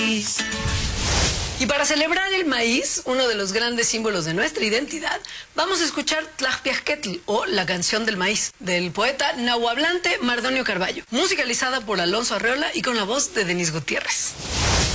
maíz. Y para celebrar el maíz, uno de los grandes símbolos de nuestra identidad, vamos a escuchar Tlajpiajquetl, o La canción del maíz, del poeta nahuablante Mardonio Carballo, musicalizada por Alonso Arreola y con la voz de Denise Gutiérrez.